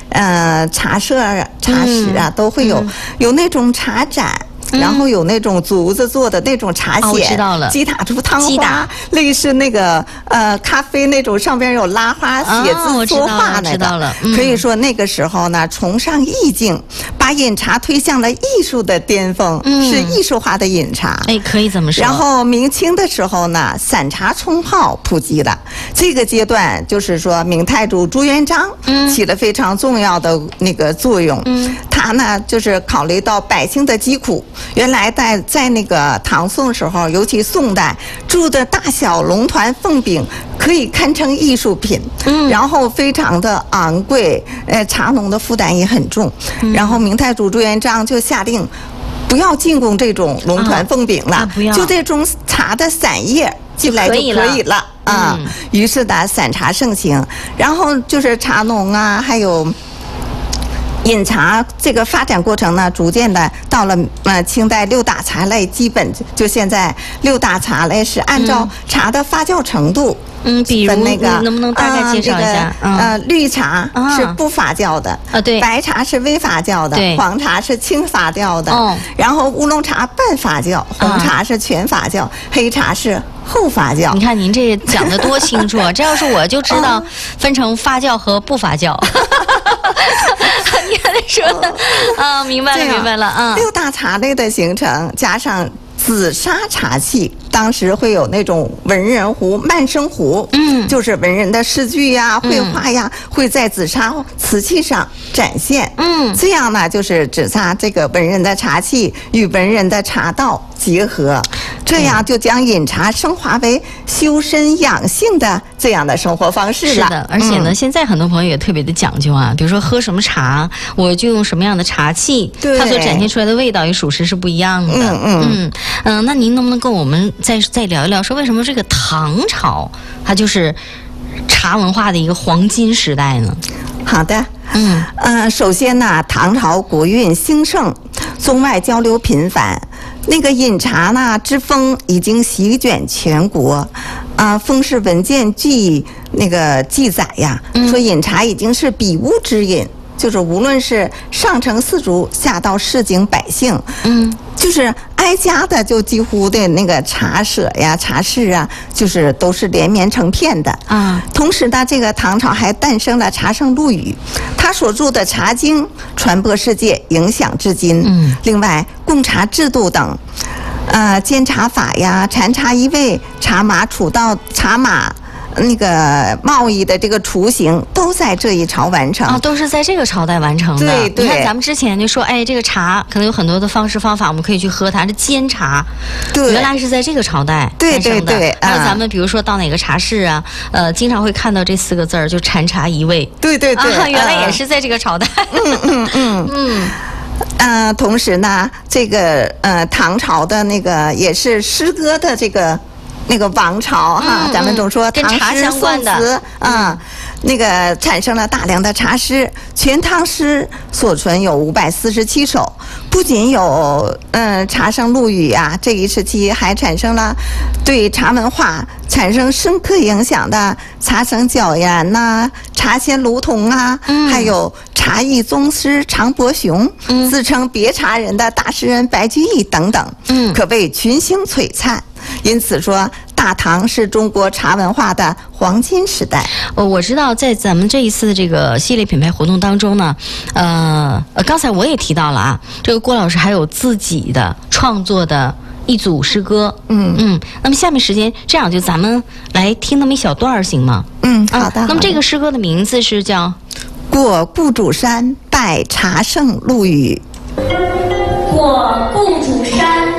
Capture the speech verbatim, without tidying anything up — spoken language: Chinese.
呃茶社、茶室啊，嗯、都会有、嗯、有那种茶盏。然后有那种竹子做的那种茶筅， 哦、知道了， 击打出汤花，类似那个呃咖啡那种上边有拉花写字作画那个。 哦嗯、 可以说那个时候呢，崇尚意境，把饮茶推向了艺术的巅峰，嗯、是艺术化的饮茶。 哎，可以这么说。 然后明清的时候呢，散茶冲泡普及了，这个阶段就是说明太祖朱元璋起了非常重要的那个作用。嗯，他呢就是考虑到百姓的疾苦。原来在在那个唐宋时候，尤其宋代铸的大小龙团凤饼可以堪称艺术品，嗯，然后非常的昂贵，呃，茶农的负担也很重。嗯、然后明太祖朱元璋就下令，不要进贡这种龙团凤饼了， 啊、不要， 就这种茶的散叶进来就可以了啊。嗯、于是呢，散茶盛行，然后就是茶农啊，还有。饮茶这个发展过程呢，逐渐的到了呃清代六大茶类，基本就现在六大茶类是按照茶的发酵程度。 嗯，比如那个能不能大概介绍一下？ 呃，呃绿茶是不发酵的， 啊对， 白茶是微发酵的， 对， 黄茶是轻发酵的，哦，然后乌龙茶半发酵，红茶是全发酵，啊、黑茶是后发酵。 你看您这讲的多清楚啊！这要是我就知道分成发酵和不发酵。你看他说的啊，明白了，明白了啊。 六大茶类的形成，加上紫砂茶器，当时会有那种文人壶、慢生壶，嗯，就是文人的诗句呀、绘画呀，嗯、会在紫砂瓷器上展现，嗯，这样呢，就是紫砂这个文人的茶器与文人的茶道结合，这样就将饮茶升华为修身养性的这样的生活方式了。 是的，而且呢，嗯、现在很多朋友也特别的讲究啊，比如说喝什么茶，我就用什么样的茶器，它所展现出来的味道也属实是不一样的。嗯嗯嗯嗯，那您能不能跟我们再再聊一聊，说为什么这个唐朝它就是茶文化的一个黄金时代呢？ 好的，嗯呃，首先呢，唐朝国运兴盛，中外交流频繁。那个饮茶呢之风已经席卷全国，啊、呃，风氏文件记那个记载呀，嗯、说饮茶已经是比物之饮，就是无论是上层士族下到市井百姓，嗯，就是挨家的就几乎的那个茶舍呀、茶室啊，就是都是连绵成片的啊。同时呢，这个唐朝还诞生了茶圣陆羽，他所著的《茶经》传播世界，影响至今。嗯，另外贡茶制度等，呃，监察法呀、禅茶一味、茶马处道、茶马。那个贸易的这个雏形都在这一朝完成啊，都是在这个朝代完成的。 对对， 你看咱们之前就说，哎，这个茶可能有很多的方式方法，我们可以去喝它。这煎茶， 对， 原来是在这个朝代对对对。 那咱们比如说到哪个茶室啊，呃，经常会看到这四个字儿，就禅茶一味。 对对对， 啊，原来也是在这个朝代。 嗯嗯嗯嗯。呃，同时呢，这个呃唐朝的那个也是诗歌的这个。那个王朝哈，嗯、咱们总说唐诗宋词啊，那个产生了大量的茶诗，全唐诗所存有五百四十七首。不仅有嗯茶圣陆羽啊，这一时期还产生了对茶文化产生深刻影响的茶圣角言呐、茶仙卢仝啊，嗯、还有茶艺宗师常伯雄，嗯、自称别茶人的大诗人白居易等等，嗯、可谓群星璀璨。因此说，大唐是中国茶文化的黄金时代。 呃，我知道在咱们这一次的这个系列品牌活动当中呢，呃，刚才我也提到了啊，这个郭老师还有自己的创作的一组诗歌。嗯嗯，那么下面时间这样，就咱们来听那么一小段儿，行吗？ 嗯，好的。 啊、那么这个诗歌的名字是叫 《过顾主山拜茶圣陆羽》。 过顾主山